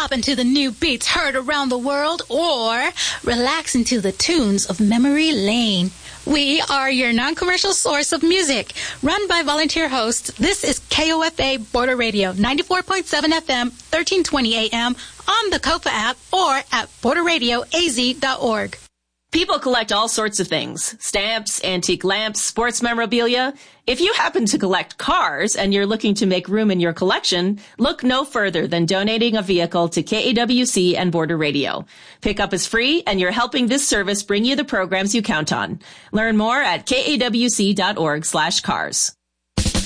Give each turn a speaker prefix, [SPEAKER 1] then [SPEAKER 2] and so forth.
[SPEAKER 1] bop into the new beats heard around the world, or relax into the tunes of memory lane. We are your non-commercial source of music. Run by volunteer hosts, this is KOFA Border Radio, 94.7 FM, 1320 AM, on the KOFA app, or at borderradioaz.org.
[SPEAKER 2] People collect all sorts of things. Stamps, antique lamps, sports memorabilia. If you happen to collect cars and you're looking to make room in your collection, look no further than donating a vehicle to KAWC and Border Radio. Pickup is free, and you're helping this service bring you the programs you count on. Learn more at kawc.org/cars.